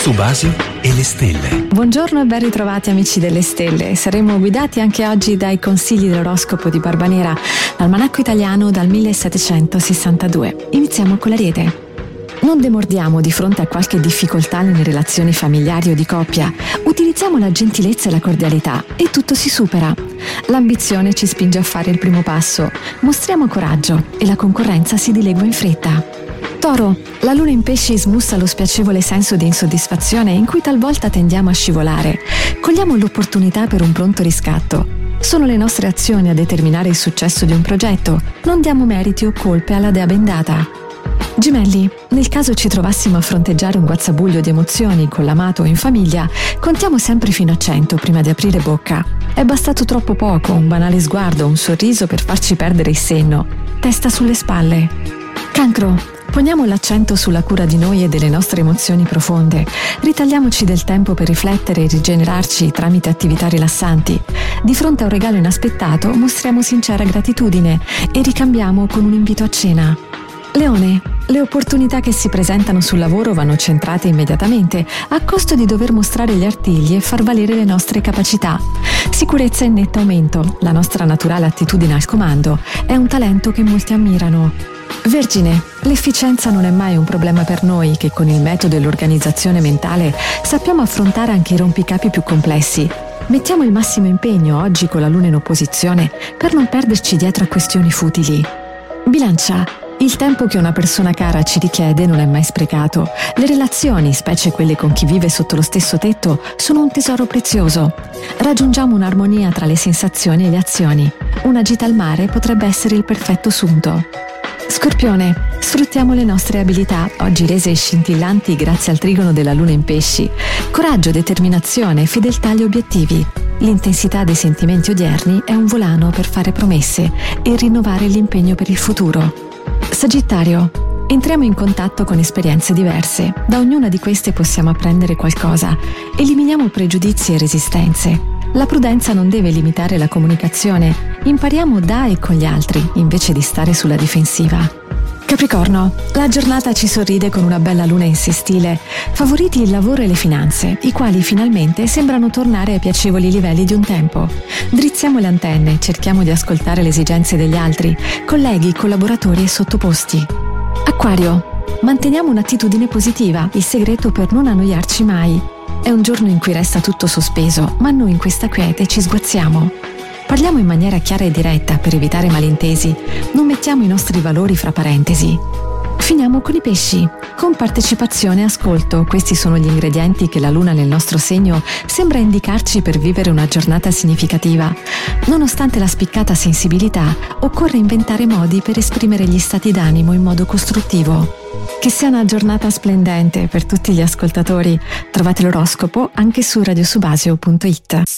Subasio e le stelle. Buongiorno e ben ritrovati amici delle stelle. Saremo guidati anche oggi dai consigli dell'oroscopo di Barbanera, l'almanacco italiano dal 1762. Iniziamo con l'Ariete. Non demordiamo di fronte a qualche difficoltà nelle relazioni familiari o di coppia. Utilizziamo la gentilezza e la cordialità e tutto si supera. L'ambizione ci spinge a fare il primo passo. Mostriamo coraggio e la concorrenza si dilegua in fretta. Toro, la luna in pesci smussa lo spiacevole senso di insoddisfazione in cui talvolta tendiamo a scivolare. Cogliamo l'opportunità per un pronto riscatto. Sono le nostre azioni a determinare il successo di un progetto. Non diamo meriti o colpe alla dea bendata. Gemelli, nel caso ci trovassimo a fronteggiare un guazzabuglio di emozioni con l'amato o in famiglia, contiamo sempre fino a 100 prima di aprire bocca. È bastato troppo poco, un banale sguardo, un sorriso per farci perdere il senno. Testa sulle spalle. Cancro, poniamo l'accento sulla cura di noi e delle nostre emozioni profonde. Ritagliamoci del tempo per riflettere e rigenerarci tramite attività rilassanti. Di fronte a un regalo inaspettato, mostriamo sincera gratitudine e ricambiamo con un invito a cena. Leone, le opportunità che si presentano sul lavoro vanno centrate immediatamente, a costo di dover mostrare gli artigli e far valere le nostre capacità. Sicurezza in netto aumento, la nostra naturale attitudine al comando è un talento che molti ammirano. Vergine, l'efficienza non è mai un problema per noi che con il metodo e l'organizzazione mentale sappiamo affrontare anche i rompicapi più complessi. Mettiamo il massimo impegno oggi con la luna in opposizione per non perderci dietro a questioni futili. Bilancia, il tempo che una persona cara ci richiede non è mai sprecato. Le relazioni, specie quelle con chi vive sotto lo stesso tetto, sono un tesoro prezioso. Raggiungiamo un'armonia tra le sensazioni e le azioni. Una gita al mare potrebbe essere il perfetto sunto. Scorpione, sfruttiamo le nostre abilità, oggi rese scintillanti grazie al trigono della luna in pesci. Coraggio, determinazione, fedeltà agli obiettivi. L'intensità dei sentimenti odierni è un volano per fare promesse e rinnovare l'impegno per il futuro. Sagittario, entriamo in contatto con esperienze diverse. Da ognuna di queste possiamo apprendere qualcosa. Eliminiamo pregiudizi e resistenze. La prudenza non deve limitare la comunicazione. Impariamo da e con gli altri, invece di stare sulla difensiva. Capricorno, la giornata ci sorride con una bella luna in sestile. Favoriti il lavoro e le finanze, i quali finalmente sembrano tornare ai piacevoli livelli di un tempo. Drizziamo le antenne, cerchiamo di ascoltare le esigenze degli altri, colleghi, collaboratori e sottoposti. Acquario, manteniamo un'attitudine positiva, il segreto per non annoiarci mai. È un giorno in cui resta tutto sospeso, ma noi in questa quiete ci sguazziamo. Parliamo in maniera chiara e diretta per evitare malintesi. Non mettiamo i nostri valori fra parentesi. Finiamo con i pesci. Con partecipazione e ascolto, questi sono gli ingredienti che la luna nel nostro segno sembra indicarci per vivere una giornata significativa. Nonostante la spiccata sensibilità, occorre inventare modi per esprimere gli stati d'animo in modo costruttivo. Che sia una giornata splendente per tutti gli ascoltatori. Trovate l'oroscopo anche su radiosubasio.it.